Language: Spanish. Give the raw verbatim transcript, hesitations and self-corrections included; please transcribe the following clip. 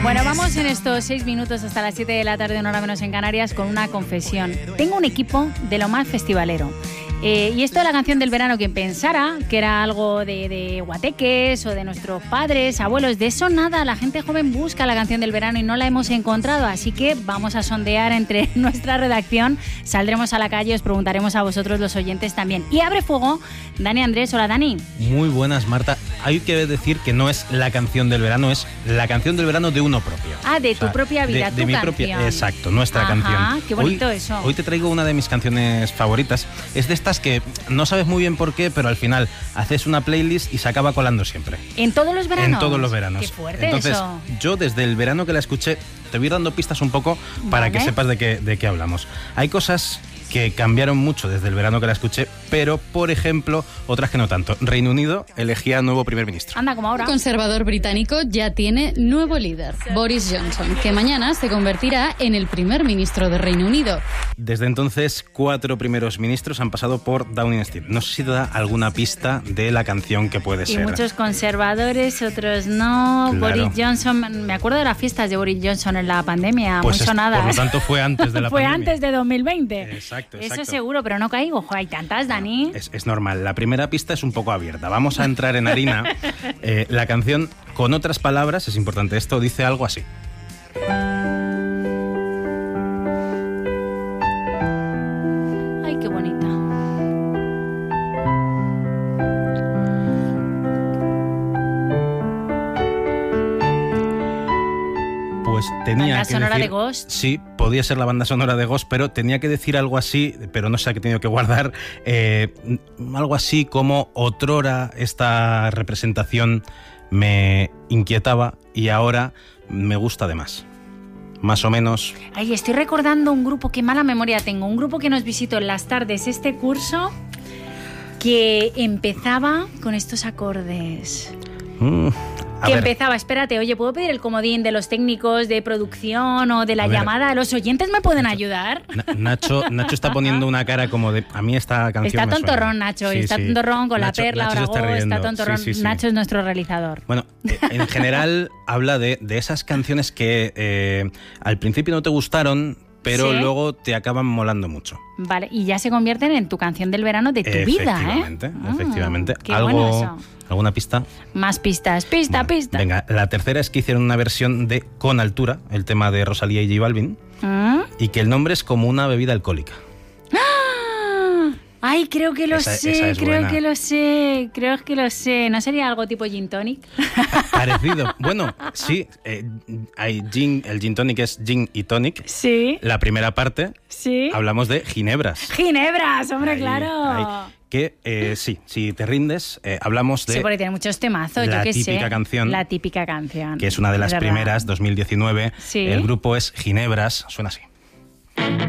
Bueno, vamos en estos seis minutos hasta las siete de la tarde, una hora menos en Canarias, con una confesión. Tengo un equipo de lo más festivalero. Eh, y esto de la canción del verano, quien pensara que era algo de, de guateques o de nuestros padres, abuelos, de eso nada. La gente joven busca la canción del verano y no la hemos encontrado, así que vamos a sondear entre nuestra redacción, saldremos a la calle, os preguntaremos a vosotros los oyentes también. Y abre fuego Dani Andrés. Hola, Dani. Muy buenas, Marta. Hay que decir que no es la canción del verano, es la canción del verano de uno propio. Ah, de o sea, tu propia vida, de, tu de mi canción. propia, exacto, nuestra Ajá, canción. Qué bonito hoy, eso. Hoy te traigo una de mis canciones favoritas. Es de estas que no sabes muy bien por qué, pero al final haces una playlist y se acaba colando siempre. ¿En todos los veranos? En todos los veranos. Qué fuerte. Entonces, eso. Yo desde el verano que la escuché, te voy dando pistas un poco para Vale. que sepas de qué, de qué hablamos. Hay cosas que cambiaron mucho desde el verano que la escuché, pero, por ejemplo, otras que no tanto. Reino Unido elegía nuevo primer ministro. Anda, como ahora. El conservador británico ya tiene nuevo líder, Boris Johnson, que mañana se convertirá en el primer ministro de Reino Unido. Desde entonces, cuatro primeros ministros han pasado por Downing Street. No sé si te da alguna pista de la canción que puede Y ser. muchos conservadores, otros no. Claro. Boris Johnson, me acuerdo de las fiestas de Boris Johnson en la pandemia, Pues muy es- sonadas. por lo tanto, fue antes de la Fue pandemia. antes de dos mil veinte. Exacto, exacto. Eso seguro, pero no caigo. Jo, hay tantas, Dani. Es, es normal. La primera pista es un poco abierta. Vamos a entrar en harina. Eh, la canción, con otras palabras, es importante esto, dice algo así. Ay, qué bonita. Pues tenía Banda que sonora decir- de Ghost. Sí, podía ser la banda sonora de Ghost, pero tenía que decir algo así, pero no sé a qué he tenido que guardar. eh, algo así como otrora esta representación me inquietaba y ahora me gusta de más. Más o menos. Ay, estoy recordando un grupo, qué mala memoria tengo, un grupo que nos visitó en las tardes este curso que empezaba con estos acordes. Mm, a Que ver, empezaba, espérate, oye, ¿puedo pedir el comodín de los técnicos de producción o de la A ver. llamada? ¿Los oyentes me pueden ayudar? Na- Nacho, Nacho está poniendo una cara como de... A mí esta canción Está me suena. tontorrón, Nacho, Sí, está sí. tontorrón con Nacho- la perla, Nacho se ahora está go, riendo. está tontorrón. Sí, sí, sí. Nacho es nuestro realizador. Bueno, eh, en general habla de, de esas canciones que eh, al principio no te gustaron, pero Sí. luego te acaban molando mucho. Vale, y ya se convierten en tu canción del verano de tu vida, ¿eh? Efectivamente, efectivamente. Qué ¿Algo, bueno eso. ¿Alguna pista? Más pistas, pista, Bueno, pista. Venga, la tercera es que hicieron una versión de Con Altura, el tema de Rosalía y J Balvin, ¿Mm? y que el nombre es como una bebida alcohólica. ¡Ah! Ay, creo que lo Esa- sé, esa es creo buena. que lo sé, creo que lo sé. ¿No sería algo tipo gin tonic? Parecido. Bueno, sí, eh, hay gin, el gin tonic es gin y tonic. Sí, La primera parte sí. hablamos de ginebras. Ginebras, hombre, Ahí, claro. ahí. Que eh, sí, si te rindes, eh, hablamos de... Sí, porque tiene muchos temazos, la yo qué sé. típica canción, La típica canción. que es una de las verdad. primeras, dos mil diecinueve. Sí. El grupo es Ginebras, suena así.